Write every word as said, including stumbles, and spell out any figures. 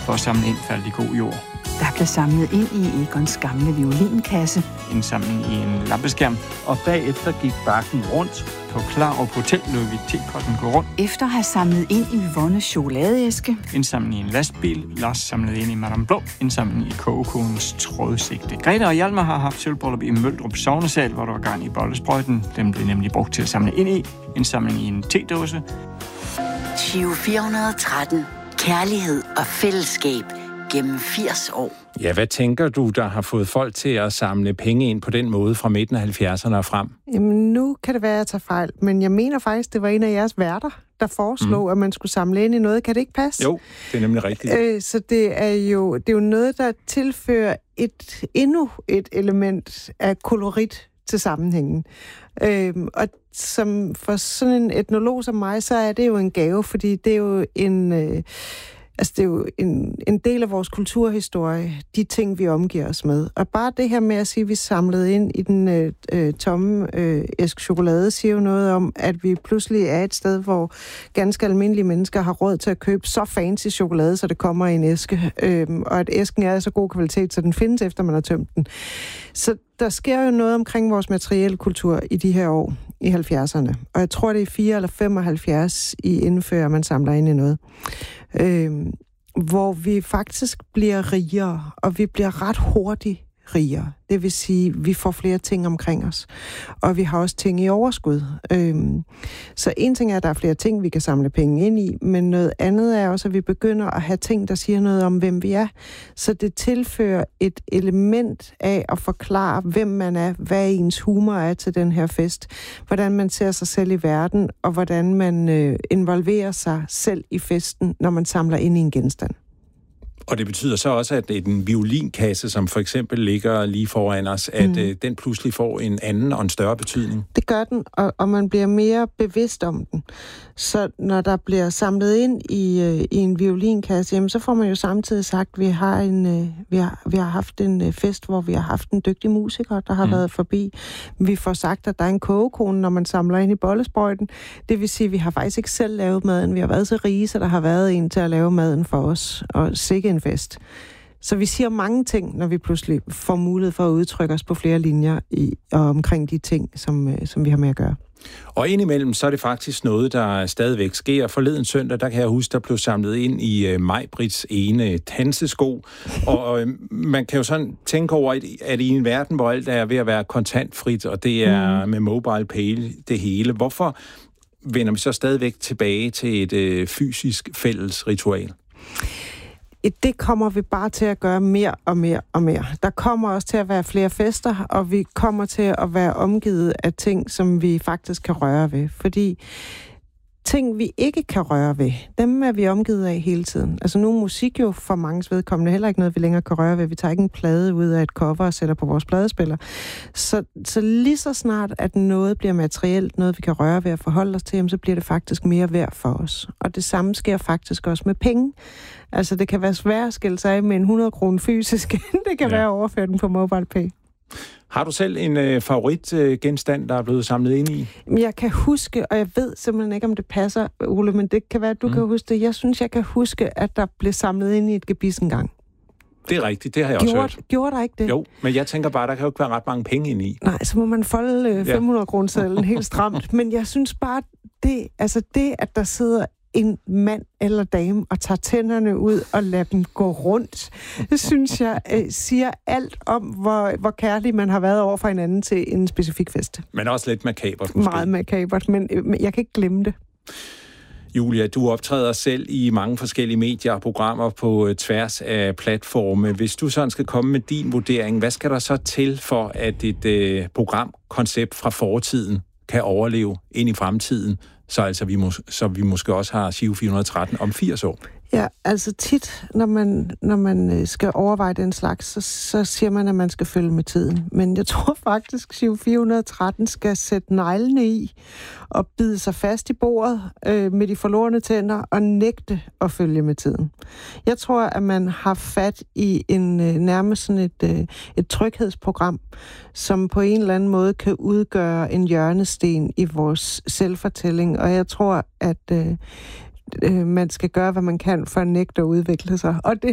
for at samle ind for alt i god jord. Der blev samlet ind i Egons gamle violinkasse. Indsamling i en lampeskærm. Og bagefter gik bakken rundt. På Klarup Hotel lod vi tepotten gå rundt. Efter at have samlet ind i Yvonnes chokoladeæske. Indsamling i en lastbil. Lars samlede ind i Madame Blå. Indsamling i kogekonens trådsigte. Greta og Hjalmar har haft sølvbryllup i Møldrup Sognesal, hvor der var gang i bollesprøjten. Den blev nemlig brugt til at samle ind i. Indsamling i en tedåse. Giro fire hundrede og tretten. Kærlighed og fællesskab gennem firs år. Ja, hvad tænker du, der har fået folk til at samle penge ind på den måde fra midten af halvfjerdserne og frem? Jamen, nu kan det være, at jeg tager fejl, men jeg mener faktisk, det var en af jeres værter, der foreslog, mm. at man skulle samle ind i noget. Kan det ikke passe? Jo, det er nemlig rigtigt. Øh, så det er, jo, det er jo noget, der tilfører et, endnu et element af kolorit til sammenhængen. Øhm, og som for sådan en etnolog som mig, så er det jo en gave, fordi det er jo en... Øh, Altså, det er jo en, en del af vores kulturhistorie, de ting, vi omgiver os med. Og bare det her med at sige, at vi samlede ind i den øh, øh, tomme øh, æske chokolade, siger jo noget om, at vi pludselig er et sted, hvor ganske almindelige mennesker har råd til at købe så fancy chokolade, så det kommer i en æske. Øh, og at æsken er af så god kvalitet, så den findes efter, man har tømt den. Så der sker jo noget omkring vores materielle kultur i de her år, i halvfjerdserne. Og jeg tror, det er fire eller femoghalvfjerds, I indfører, man samler ind i noget. Øh, hvor vi faktisk bliver rigere, og vi bliver ret hurtigt rigere. Det vil sige, at vi får flere ting omkring os. Og vi har også ting i overskud. Øhm, så en ting er, at der er flere ting, vi kan samle penge ind i, men noget andet er også, at vi begynder at have ting, der siger noget om, hvem vi er. Så det tilfører et element af at forklare, hvem man er, hvad ens humor er til den her fest, hvordan man ser sig selv i verden, og hvordan man øh, involverer sig selv i festen, når man samler ind i en genstand. Og det betyder så også, at en violinkasse, som for eksempel ligger lige foran os, at mm. øh, den pludselig får en anden og en større betydning. Det gør den, og, og man bliver mere bevidst om den. Så når der bliver samlet ind i, øh, i en violinkasse, jamen, så får man jo samtidig sagt, at vi har, en, øh, vi har, vi har haft en øh, fest, hvor vi har haft en dygtig musiker, der har mm. været forbi. Vi får sagt, at der er en kogekone, når man samler ind i bollesprøjten. Det vil sige, at vi har faktisk ikke selv lavet maden. Vi har været så rige, så der har været en til at lave maden for os. Og sikke en fest. Så vi siger mange ting, når vi pludselig får mulighed for at udtrykke os på flere linjer i, og omkring de ting, som, som vi har med at gøre. Og indimellem, så er det faktisk noget, der stadigvæk sker. Forleden søndag, der kan jeg huske, der blev samlet ind i uh, Maj-Brits ene tancesko. Og uh, man kan jo sådan tænke over, at i en verden, hvor alt er ved at være kontantfrit, og det er mm. med mobile pay det hele, hvorfor vender vi så stadigvæk tilbage til et uh, fysisk fælles ritual? Det kommer vi bare til at gøre mere og mere og mere. Der kommer også til at være flere fester, og vi kommer til at være omgivet af ting, som vi faktisk kan røre ved. Fordi ting, vi ikke kan røre ved, dem er vi omgivet af hele tiden. Altså nu er musik jo for manges vedkommende heller ikke noget, vi længere kan røre ved. Vi tager ikke en plade ud af et cover og sætter på vores pladespiller. Så, så lige så snart, at noget bliver materielt, noget vi kan røre ved at forholde os til, jamen, så bliver det faktisk mere værd for os. Og det samme sker faktisk også med penge. Altså det kan være svært at skille sig af med en hundrede kroner fysisk, det kan ja. være at overføre den på MobilePay. Har du selv en øh, favoritgenstand, øh, der er blevet samlet ind i? Jeg kan huske, og jeg ved simpelthen ikke, om det passer, Ole, men det kan være, at du mm. kan huske det. Jeg synes, jeg kan huske, at der blev samlet ind i et gebis engang. Det er rigtigt, det har jeg gjorde, også hørt. Gjorde der ikke det? Jo, men jeg tænker bare, der kan jo ikke være ret mange penge ind i. Nej, så må man folde øh, fem hundrede kroner sedlen helt stramt. Men jeg synes bare, det, altså det, at der sidder en mand eller dame og tager tænderne ud og lader dem gå rundt, det synes jeg øh, siger alt om, hvor, hvor kærlig man har været over for hinanden til en specifik fest. Men også lidt makabert måske. Meget makabert, men øh, jeg kan ikke glemme det. Julia, du optræder selv i mange forskellige medier og programmer på tværs af platforme. Hvis du sådan skal komme med din vurdering, hvad skal der så til for, at et øh, programkoncept fra fortiden kan overleve ind i fremtiden, så, altså vi, mås- så vi måske også har Giro fire hundrede og tretten om firs år? Ja, altså tit, når man, når man skal overveje den slags, så, så siger man, at man skal følge med tiden. Men jeg tror faktisk, at Giro fire hundrede og tretten skal sætte neglene i og bide sig fast i bordet øh, med de forlorne tænder og nægte at følge med tiden. Jeg tror, at man har fat i en øh, nærmest sådan et, øh, et tryghedsprogram, som på en eller anden måde kan udgøre en hjørnesten i vores selvfortælling. Og jeg tror, at øh, man skal gøre, hvad man kan for at nægte at udvikle sig. Og det